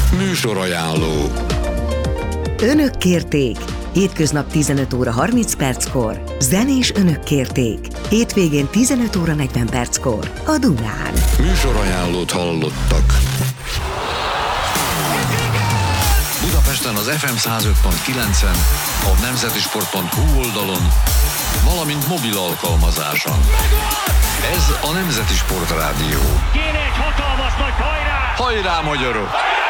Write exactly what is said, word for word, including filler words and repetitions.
Műsorajánló. Önök kérték. Hétköznap tizenöt óra harminc perckor. Zenés Önök kérték. Hétvégén tizenöt óra negyven perckor. A Dunán. Műsorajánlót hallottak. Budapesten az ef em száz öt pont kilencen, a nemzetisport pont hu oldalon, valamint mobil alkalmazáson. Ez a Nemzeti Sport Rádió. Kéne egy hatalmas nagy hajrá! Hajrá, magyarok!